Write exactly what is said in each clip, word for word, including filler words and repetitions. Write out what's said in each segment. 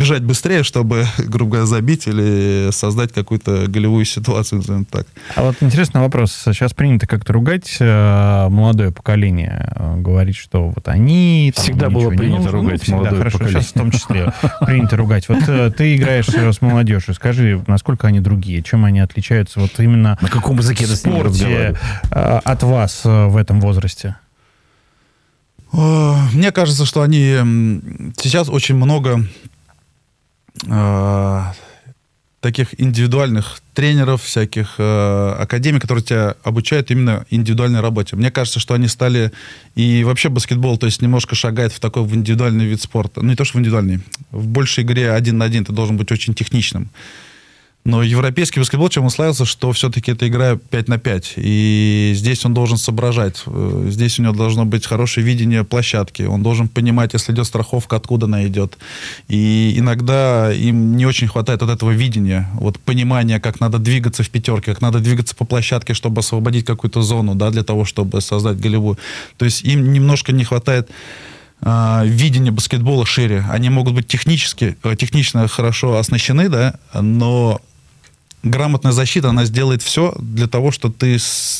бежать быстрее, чтобы, грубо говоря, забить или создать какую-то голевую ситуацию, назовем так. А вот интересный вопрос. Сейчас принято как-то ругать э, молодое поколение, э, говорить, что вот они... Там, всегда было принято ругать всегда, молодое хорошо, поколение. Сейчас в том числе принято ругать. Вот э, ты играешь с молодежью, скажи, насколько они другие, чем они отличаются вот именно на каком языке в ты с ними спорте разговариваешь? э, от вас э, в этом возрасте? Мне кажется, что они сейчас очень много э, таких индивидуальных тренеров, всяких э, академий, которые тебя обучают именно индивидуальной работе. Мне кажется, что они стали... И вообще баскетбол, то есть немножко шагает в такой в индивидуальный вид спорта. Ну, не то, что в индивидуальный. В большей игре один на один ты должен быть очень техничным. Но европейский баскетбол, чем он славился, что все-таки это игра пять на пять. И здесь он должен соображать. Здесь у него должно быть хорошее видение площадки. Он должен понимать, если идет страховка, откуда она идет. И иногда им не очень хватает вот этого видения, вот понимания, как надо двигаться в пятерке, как надо двигаться по площадке, чтобы освободить какую-то зону, да, для того, чтобы создать голевую. То есть им немножко не хватает видение баскетбола шире. Они могут быть технически, технично хорошо оснащены, да, но грамотная защита, она сделает все для того, что ты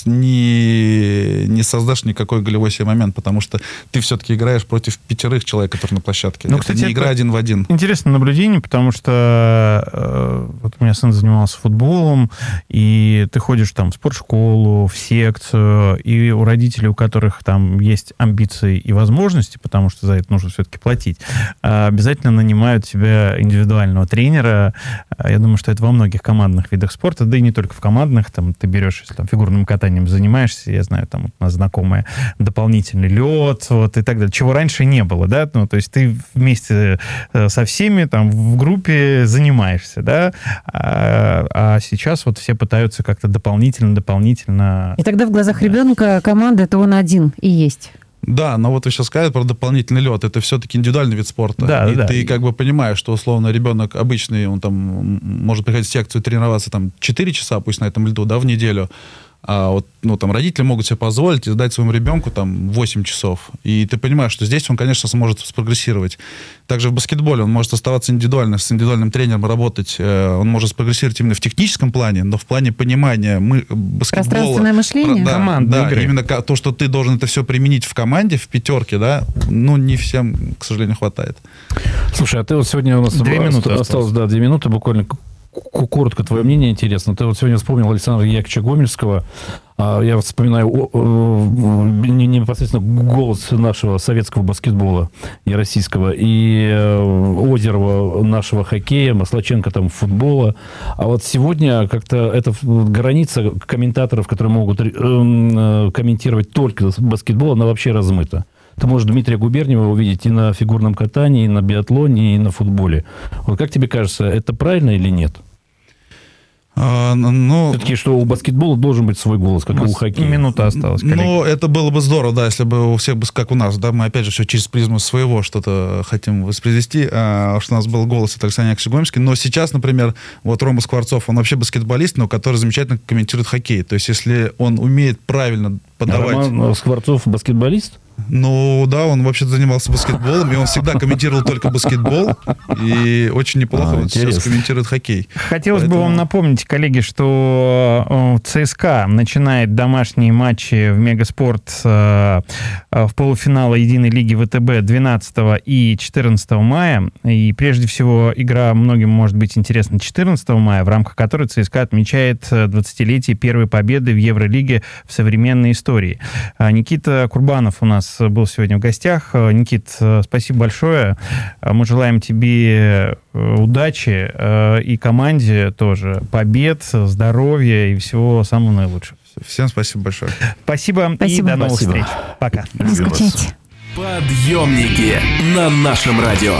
не, не создашь никакой голевой себе момент, потому что ты все-таки играешь против пятерых человек, которые на площадке. Ну, это кстати, не игра один в один. Интересное наблюдение, потому что э, вот у меня сын занимался футболом, и ты ходишь там в спортшколу, в секцию, и у родителей, у которых там есть амбиции и возможности, потому что за это нужно все-таки платить, э, обязательно нанимают себе индивидуального тренера. Я думаю, что это во многих командных видах спорта, да и не только в командных, там ты берешь, если там фигурным катанием занимаешься, я знаю, там вот у нас знакомая дополнительный лед, вот и так далее, чего раньше не было, да, ну, то есть ты вместе со всеми там в группе занимаешься, да, а, а сейчас вот все пытаются как-то дополнительно, дополнительно... И тогда в глазах ребенка команда — это он один и есть. Да, но вот вы сейчас сказали про дополнительный лед. Это все-таки индивидуальный вид спорта. Да, и да. ты как бы понимаешь, что условно ребенок обычный, он там может приходить в секцию тренироваться там четыре часа, пусть на этом льду, да, в неделю. А вот, ну, там, родители могут себе позволить и дать своему ребенку там восемь часов. И ты понимаешь, что здесь он, конечно, сможет спрогрессировать. Также в баскетболе он может оставаться индивидуально, с индивидуальным тренером работать. Он может спрогрессировать именно в техническом плане, но в плане понимания мы, баскетбола... Пространственное мышление? Да, командной да, игры. именно то, что ты должен это все применить в команде, в пятерке, да, ну, не всем, к сожалению, хватает. Слушай, а ты вот сегодня у нас Две минуты осталось, осталось, да, две минуты буквально. Коротко, твое мнение интересно. Ты вот сегодня вспомнил Александра Яковлевича Гомельского. Я вот вспоминаю непосредственно голос нашего советского баскетбола и российского, и Озерова нашего хоккея, Маслаченко там футбола. А вот сегодня как-то эта граница комментаторов, которые могут комментировать только баскетбол, она вообще размыта. Ты можешь Дмитрия Губерниева увидеть и на фигурном катании, и на биатлоне, и на футболе. Вот как тебе кажется, это правильно или нет? А, ну, Все-таки, что у баскетбола должен быть свой голос, как и у хоккея. Минута осталась, коллеги. Ну, это было бы здорово, да, если бы у всех, как у нас, да, мы опять же все через призму своего что-то хотим воспроизвести, а, что у нас был голос от Александра Яковлевича Гомельского. Но сейчас, например, вот Рома Скворцов, он вообще баскетболист, но который замечательно комментирует хоккей. То есть, если он умеет правильно подавать... А Роман Скворцов баскетболист? Ну, да, он вообще занимался баскетболом, и он всегда комментировал только баскетбол, и очень неплохо А, вот сейчас комментирует хоккей. Хотелось Поэтому... бы вам напомнить, коллеги, что ЦСКА начинает домашние матчи в Мегаспорт в полуфинала Единой лиги ВТБ двенадцатого и четырнадцатого мая. И прежде всего игра многим может быть интересна четырнадцатого мая, в рамках которой ЦСКА отмечает двадцатилетие первой победы в Евролиге в современной истории. Никита Курбанов у нас был сегодня в гостях. Никит, спасибо большое. Мы желаем тебе удачи и команде тоже побед, здоровья и всего самого наилучшего. Всем спасибо большое. Спасибо, Спасибо. и до новых Спасибо. встреч. Пока. Не скучайте. Подъемники на нашем радио.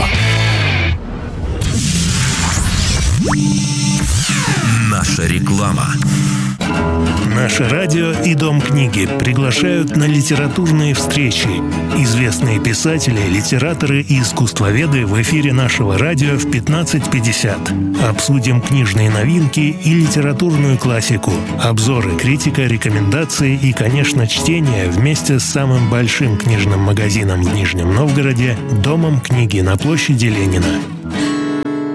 Наша реклама. Наше радио и Дом книги приглашают на литературные встречи. Известные писатели, литераторы и искусствоведы в эфире нашего радио в пятнадцать пятьдесят. Обсудим книжные новинки и литературную классику. Обзоры, критика, рекомендации и, конечно, чтение вместе с самым большим книжным магазином в Нижнем Новгороде – Домом книги на площади Ленина.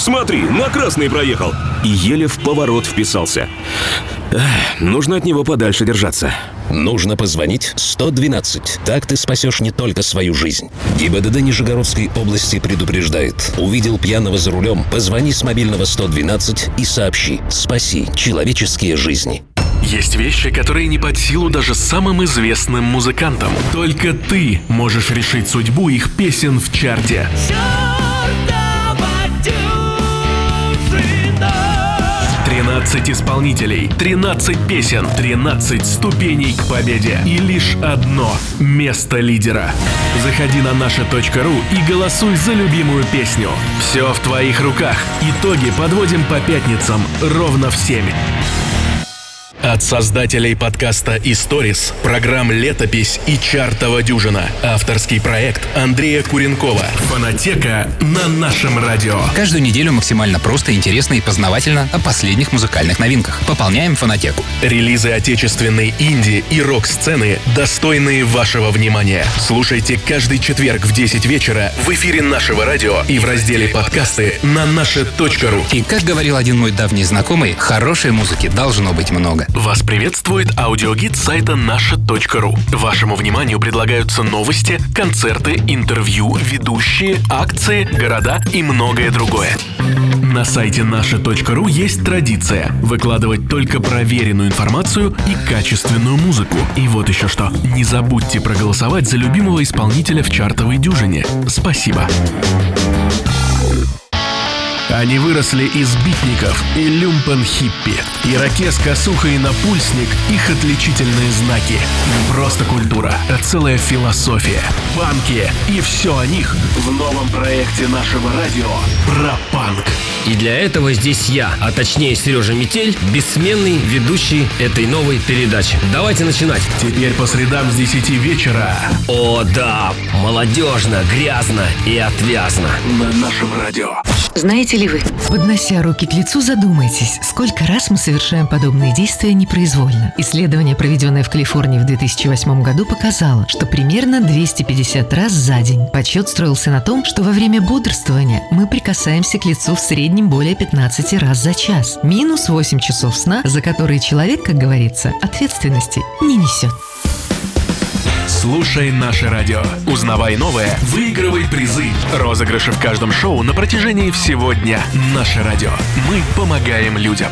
Смотри, на красный проехал. И еле в поворот вписался. Эх, нужно от него подальше держаться. Нужно позвонить сто двенадцать. Так ты спасешь не только свою жизнь. ГИБДД Нижегородской области предупреждает. Увидел пьяного за рулем? Позвони с мобильного сто двенадцать и сообщи. Спаси человеческие жизни. Есть вещи, которые не под силу даже самым известным музыкантам. Только ты можешь решить судьбу их песен в чарте. тринадцать исполнителей, тринадцать песен, тринадцать ступеней к победе. И лишь одно место лидера. Заходи на наша точка ру и голосуй за любимую песню. Все в твоих руках. Итоги подводим по пятницам ровно в семь. От создателей подкаста «Историс», программ «Летопись» и «Чартова дюжина». Авторский проект Андрея Куренкова. Фонотека на нашем радио. Каждую неделю максимально просто, интересно и познавательно о последних музыкальных новинках. Пополняем фонотеку. Релизы отечественной инди и рок-сцены, достойные вашего внимания. Слушайте каждый четверг в десять вечера в эфире нашего радио и в разделе «Подкасты» на наша точка ру. И, как говорил один мой давний знакомый, хорошей музыки должно быть много. Вас приветствует аудиогид сайта наша точка ру. Вашему вниманию предлагаются новости, концерты, интервью, ведущие, акции, города и многое другое. На сайте наша точка ру есть традиция выкладывать только проверенную информацию и качественную музыку. И вот еще что. Не забудьте проголосовать за любимого исполнителя в чартовой дюжине. Спасибо. Они выросли из битников и люмпен-хиппи. Ирокез, косуха и напульсник – их отличительные знаки. Не просто культура, а целая философия. Панки и все о них в новом проекте нашего радио про панк. И для этого здесь я, а точнее Сережа Метель, бессменный ведущий этой новой передачи. Давайте начинать. Теперь по средам с десяти вечера. О да, молодежно, грязно и отвязно. На нашем радио. Знаете ли вы, поднося руки к лицу, задумайтесь, сколько раз мы совершаем подобные действия непроизвольно. Исследование, проведенное в Калифорнии в две тысячи восьмом году, показало, что примерно двести пятьдесят раз за день. Подсчет строился на том, что во время бодрствования мы прикасаемся к лицу в среднем более пятнадцати раз за час. Минус восемь часов сна, за которые человек, как говорится, ответственности не несет. Слушай наше радио. Узнавай новое, выигрывай призы. Розыгрыши в каждом шоу на протяжении всего дня. Наше радио. Мы помогаем людям.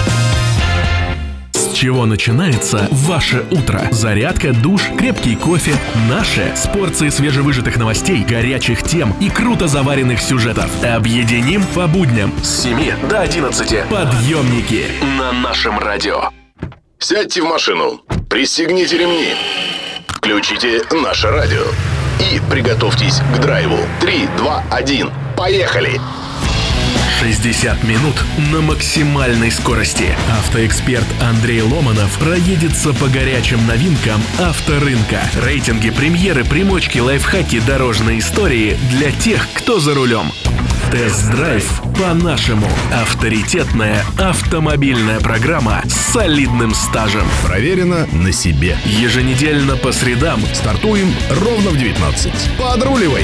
С чего начинается ваше утро? Зарядка, душ, крепкий кофе. Наше с порцией свежевыжатых новостей, горячих тем и круто заваренных сюжетов. Объединим по будням с семи до одиннадцати. Подъемники на нашем радио. Сядьте в машину, пристегните ремни. Включите наше радио и приготовьтесь к драйву. Три, два, один. Поехали! шестьдесят минут на максимальной скорости. Автоэксперт Андрей Ломанов проедется по горячим новинкам авторынка. Рейтинги, премьеры, примочки, лайфхаки, дорожные истории для тех, кто за рулем. Тест-драйв по-нашему. Авторитетная автомобильная программа с солидным стажем. Проверено на себе. Еженедельно по средам. Стартуем ровно в девятнадцать. Подруливай!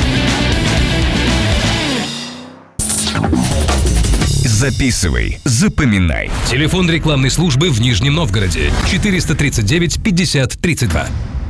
Записывай, запоминай. Телефон рекламной службы в Нижнем Новгороде. четыреста тридцать девять пятьдесят тридцать два.